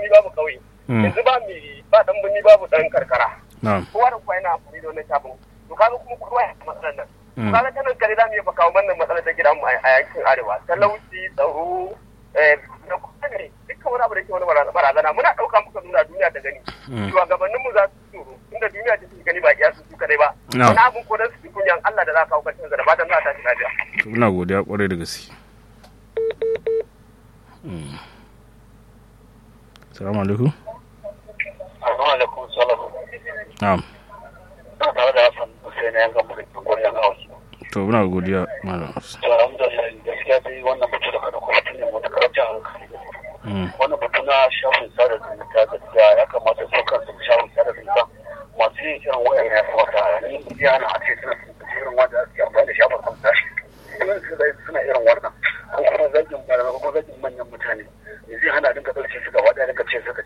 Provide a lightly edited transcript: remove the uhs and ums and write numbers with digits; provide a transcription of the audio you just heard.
birni babu kauye yanzu ba dan birni babu dan karkara kowa da kowa yana amfani da wannan shafin to kaga kuma kowa ya matsalar nan kaga ta nan kare za mu yi kawo wannan matsalar ta gidan mu a yankin arewa talauci tsaro da kuma ne dukkan wani abu da ke wani barazana muna ɗauka muka nuna duniya ta gani shugabannin mu za su tsoro inda duniya ta gani ba iya su kadai ba wani abun ko dan su kunyan Allah da za ka kawo karshen da fatan za ta tashi lafiya muna godiya kwarai da gaske. Assalamu alaikum. Assalamu alaikum salam. Na'am. Na tare da Hassan Hussein yan gambo da Goriya House. To muna godiya malam. To alhamdulillah gaskiya dai wannan batu da kada kuma tun ne mu da karanta hankali. Wannan batu na shafin sada zumunta gaskiya ya kamata su kansu shafin sada zumunta masu yin irin wayan ya kamata ni ya na a ce suna irin wanda ake amfani da shafin zumunta. Suna irin wannan ko kuma zagin malamai ko zagin manyan mutane zai hana dinka ɗauke su gaba ɗaya dinka ce suka